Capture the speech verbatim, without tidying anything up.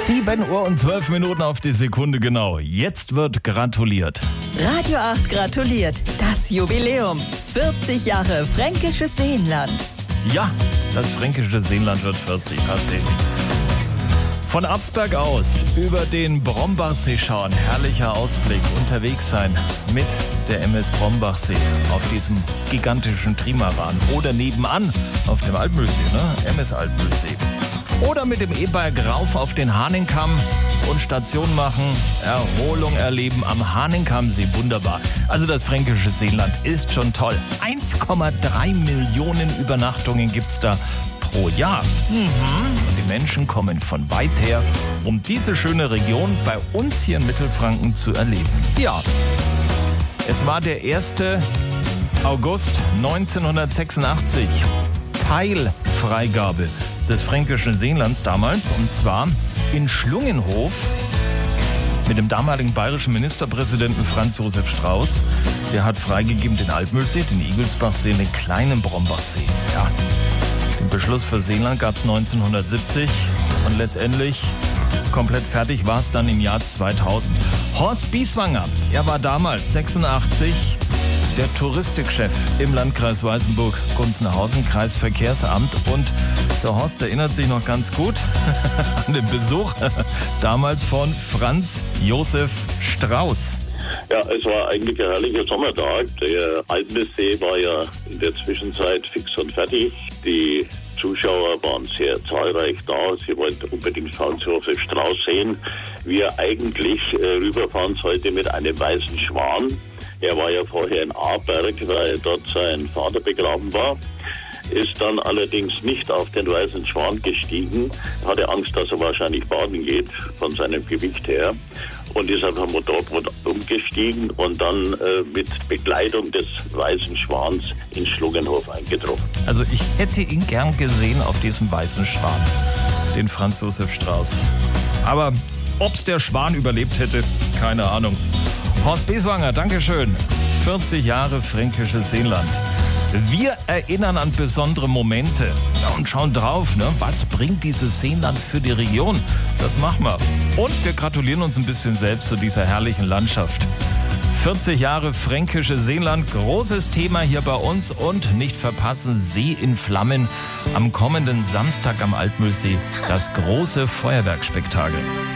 sieben Uhr und zwölf Minuten auf die Sekunde genau. Jetzt wird gratuliert. Radio acht gratuliert. Das Jubiläum. vierzig Jahre Fränkisches Seenland. Ja, das Fränkische Seenland wird vierzig tatsächlich. Von Absberg aus über den Brombachsee schauen. Herrlicher Ausblick. Unterwegs sein mit der M S Brombachsee auf diesem gigantischen Trimaran. Oder nebenan auf dem Altmühlsee, ne? M S Altmühlsee. Oder mit dem E-Bike rauf auf den Hahnenkamm und Station machen, Erholung erleben am Hahnenkammsee. Wunderbar. Also das Fränkische Seenland ist schon toll. eins Komma drei Millionen Übernachtungen gibt's da pro Jahr. Mhm. Und die Menschen kommen von weit her, um diese schöne Region bei uns hier in Mittelfranken zu erleben. Ja, es war der erste August neunzehnhundertsechsundachtzig. Teilfreigabe des Fränkischen Seenlands damals, und zwar in Schlungenhof mit dem damaligen bayerischen Ministerpräsidenten Franz Josef Strauß. Der hat freigegeben den Altmühlsee, den Igelsbachsee, den kleinen Brombachsee. Ja. Den Beschluss für Seenland gab es neunzehnhundertsiebzig und letztendlich komplett fertig war es dann im Jahr zweitausend. Horst Bieswanger, er war damals sechsundachtzig der Touristikchef im Landkreis Weißenburg-Gunzenhausen, Kreisverkehrsamt. Und der Horst erinnert sich noch ganz gut an den Besuch damals von Franz Josef Strauß. Ja, es war eigentlich ein herrlicher Sommertag. Der Altmühlsee war ja in der Zwischenzeit fix und fertig. Die Zuschauer waren sehr zahlreich da. Sie wollten unbedingt Franz Josef Strauß sehen. Wir eigentlich äh, rüberfahren sollte mit einem weißen Schwan. Er war ja vorher in Aarberg, weil dort sein Vater begraben war. Ist dann allerdings nicht auf den weißen Schwan gestiegen. Er hatte Angst, dass er wahrscheinlich baden geht, von seinem Gewicht her. Und ist auf ein Motorboot umgestiegen und dann äh, mit Begleitung des weißen Schwans in Schlungenhof eingetroffen. Also ich hätte ihn gern gesehen auf diesem weißen Schwan, den Franz Josef Strauß. Aber ob's der Schwan überlebt hätte, keine Ahnung. Horst Bieswanger, Dankeschön. vierzig Jahre Fränkisches Seenland. Wir erinnern an besondere Momente und schauen drauf, ne? Was bringt dieses Seenland für die Region? Das machen wir. Und wir gratulieren uns ein bisschen selbst zu dieser herrlichen Landschaft. vierzig Jahre Fränkisches Seenland, großes Thema hier bei uns. Und nicht verpassen, See in Flammen am kommenden Samstag am Altmühlsee, das große Feuerwerkspektakel.